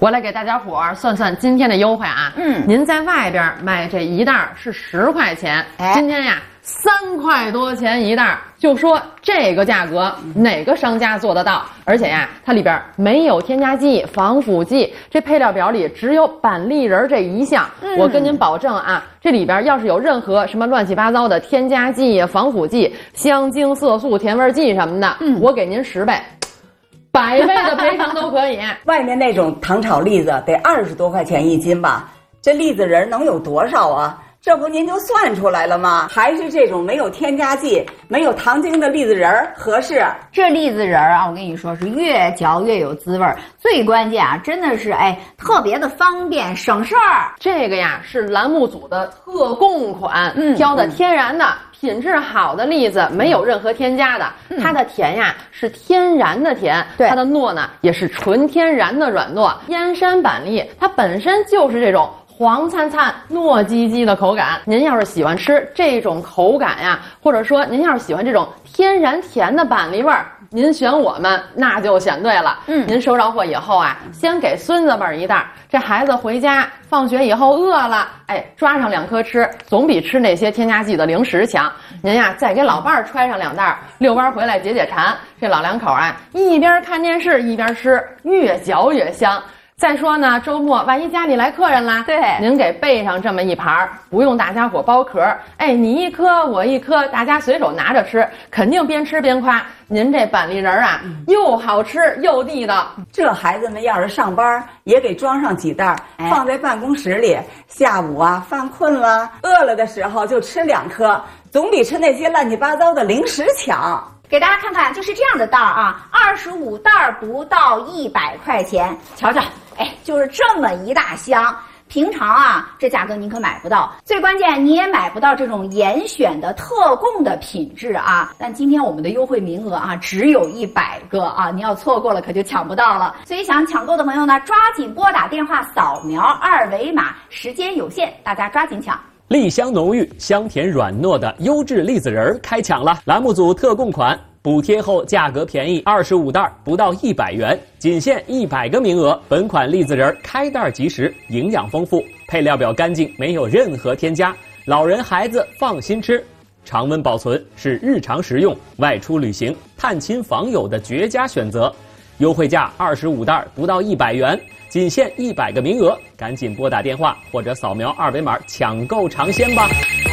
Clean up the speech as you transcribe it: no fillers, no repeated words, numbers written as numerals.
我来给大家伙儿算算今天的优惠啊。您在外边买这一袋是10块钱，今天呀3块多钱一袋，就说这个价格哪个商家做得到？而且呀，它里边没有添加剂、防腐剂，这配料表里只有板栗仁这一项。我跟您保证啊，这里边要是有任何什么乱七八糟的添加剂、防腐剂、香精、色素、甜味剂什么的，我给您10倍。100倍的赔偿都可以。 外面那种糖炒栗子得20多块钱一斤吧？这栗子仁能有多少啊？这不您就算出来了吗？还是这种没有添加剂、没有糖精的栗子仁合适。 这栗子仁啊，我跟你说是越嚼越有滋味，最关键啊，真的是特别的方便省事儿。 这个呀是栏目组的特供款，挑的天然的。品质好的栗子没有任何添加的，它的甜呀是天然的甜，它的糯呢也是纯天然的软糯。燕山板栗它本身就是这种黄灿灿、糯叽叽的口感。您要是喜欢吃这种口感呀，或者说您要是喜欢这种天然甜的板栗味儿，您选我们那就选对了。您收着货以后啊，先给孙子们一袋，这孩子回家放学以后饿了，抓上2颗吃，总比吃那些添加剂的零食强。您呀，再给老伴儿揣上2袋，遛弯回来解解馋。这老两口啊，一边看电视一边吃，越嚼越香。再说呢，周末万一家里来客人啦， 对， 您给备上这么一盘，不用大家伙剥壳，你一颗我一颗，大家随手拿着吃，肯定边吃边夸您这板栗仁啊，又好吃又地道。 这孩子们要是上班，也给装上几袋，放在办公室里，下午啊犯困了、饿了的时候就吃2颗，总比吃那些乱七八糟的零食强。 给大家看看，就是这样的袋儿啊，25袋不到100块钱，瞧瞧，就是这么一大箱。平常啊，这价格您可买不到，最关键你也买不到这种严选的特供的品质啊。但今天我们的优惠名额啊，只有100个啊，您要错过了可就抢不到了。所以想抢购的朋友呢，抓紧拨打电话扫描2维码，时间有限，大家抓紧抢。 栗香浓郁、香甜软糯的优质栗子仁开抢了！栏目组特供款，补贴后价格便宜，25袋不到100元，仅限100个名额。本款栗子仁开袋即食，营养丰富，配料表干净，没有任何添加，老人孩子放心吃。常温保存是日常食用、外出旅行、探亲访友的绝佳选择。优惠价25袋不到100元。仅限100个名额，赶紧拨打电话或者扫描2维码抢购尝鲜吧。